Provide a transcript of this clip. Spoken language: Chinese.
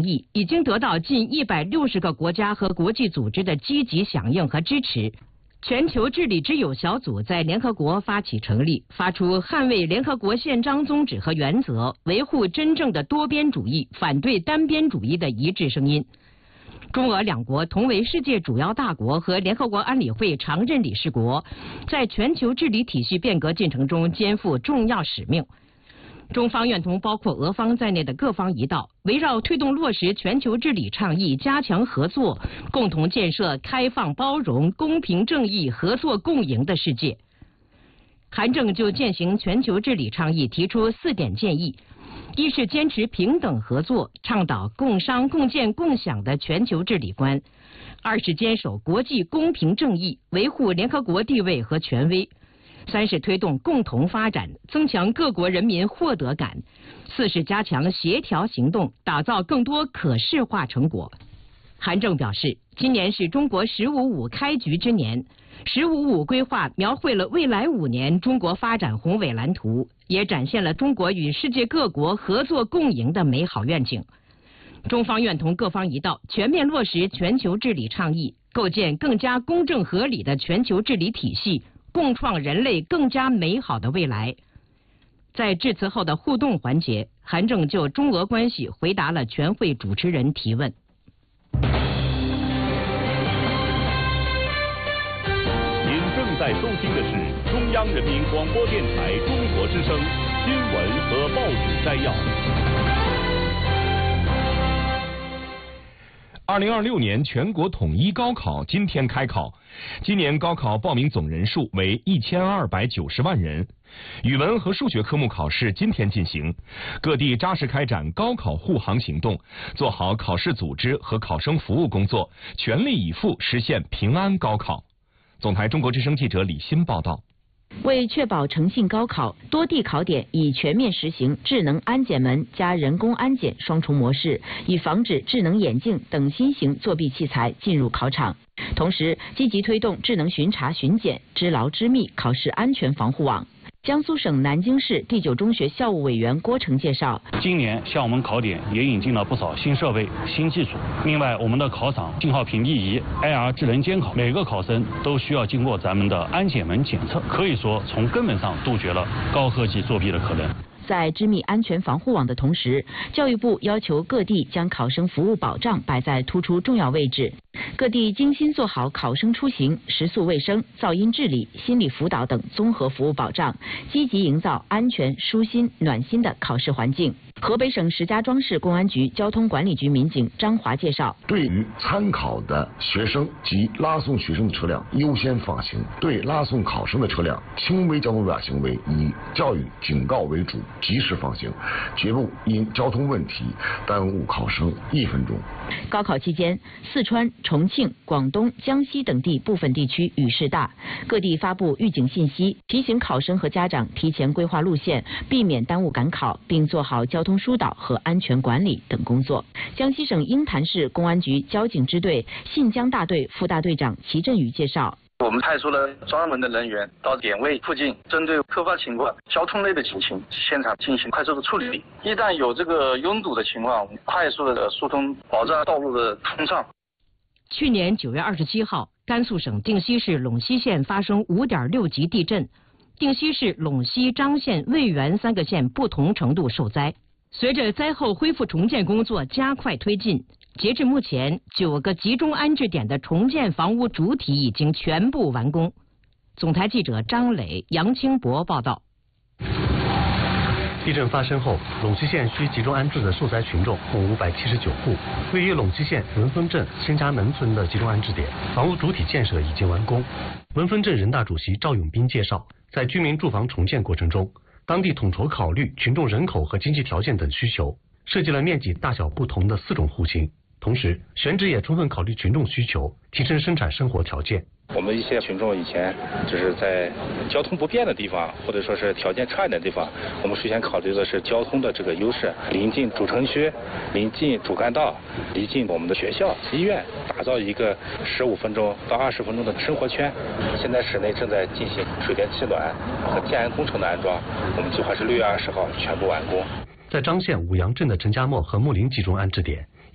议已经得到近160个国家和国际组织的积极响应和支持。全球治理之友小组在联合国发起成立，发出捍卫联合国宪章宗旨和原则，维护真正的多边主义，反对单边主义的一致声音。中俄两国同为世界主要大国和联合国安理会常任理事国，在全球治理体系变革进程中肩负重要使命。中方愿同包括俄方在内的各方一道，围绕推动落实全球治理倡议，加强合作，共同建设开放包容、公平正义、合作共赢的世界。韩正就践行全球治理倡议提出4点建议：一是坚持平等合作，倡导共商共建共享的全球治理观；二是坚守国际公平正义，维护联合国地位和权威；三是推动共同发展，增强各国人民获得感；四是加强协调行动，打造更多可视化成果。韩正表示，今年是中国“15+5”开局之年，“15+5”规划描绘了未来5年中国发展宏伟蓝图，也展现了中国与世界各国合作共赢的美好愿景。中方愿同各方一道，全面落实全球治理倡议，构建更加公正合理的全球治理体系，共创人类更加美好的未来。在致辞后的互动环节，韩正就中俄关系回答了全会主持人提问。 您正在收听的是中央人民广播电台中国之声新闻和报纸摘要。2026年全国统一高考今天开考，今年高考报名总人数为1290万人。语文和数学科目考试今天进行，各地扎实开展高考护航行动，做好考试组织和考生服务工作，全力以赴实现平安高考。总台中国之声记者李欣报道。 为确保诚信高考，多地考点已全面实行智能安检门加人工安检双重模式，以防止智能眼镜等新型作弊器材进入考场。同时，积极推动智能巡查巡检，织牢织密考试安全防护网。江苏省南京市第9中学校务委员郭成介绍， 今年向我们考点也引进了不少新设备、新技术。另外，我们的考场信号屏蔽仪、AR 智能监考，每个考生都需要经过咱们的安检门检测，可以说从根本上杜绝了高科技作弊的可能。 在织密安全防护网的同时，教育部要求各地将考生服务保障摆在突出重要位置。各地精心做好考生出行、食宿卫生、噪音治理、心理辅导等综合服务保障，积极营造安全、舒心、暖心的考试环境。河北省石家庄市公安局交通管理局民警张华介绍， 对于参考的学生及拉送学生的车辆优先放行，对拉送考生的车辆轻微交通违法行为以教育警告为主，及时放行，绝不因交通问题耽误考生1分钟。 高考期间，四川、重庆、广东、江西等地部分地区雨势大，各地发布预警信息，提醒考生和家长提前规划路线，避免耽误赶考，并做好交通疏导和安全管理等工作。江西省鹰潭市公安局交警支队信江大队副大队长齐振宇介绍， 我们派出了专门的人员到点位附近，针对突发情况、交通类的警情，现场进行快速的处理。一旦有这个拥堵的情况，快速的疏通，保障道路的通畅。 去年9月27号，甘肃省定西市陇西县发生5.6级地震，定西市、陇西、章县、渭源3个县不同程度受灾。随着灾后恢复重建工作加快推进，截至目前，9个集中安置点的重建房屋主体已经全部完工。总台记者张磊、杨清博报道。 地震发生后，陇西县需集中安置的受灾群众共579户。位于陇西县文峰镇新家门村的集中安置点，房屋主体建设已经完工。文峰镇人大主席赵永斌介绍，在居民住房重建过程中，当地统筹考虑群众人口和经济条件等需求，设计了面积大小不同的4种户型。同时，选址也充分考虑群众需求，提升生产生活条件。 我们一些群众以前就是在交通不便的地方，或者说是条件差一点的地方，我们首先考虑的是交通的这个优势，临近主城区，临近主干道，临近我们的学校、医院，打造一个15分钟到20分钟的生活圈。现在室内正在进行水电气暖和建安工程的安装，我们计划是6月20号全部完工。 在章县五杨镇的陈家磨和木林集中安置点，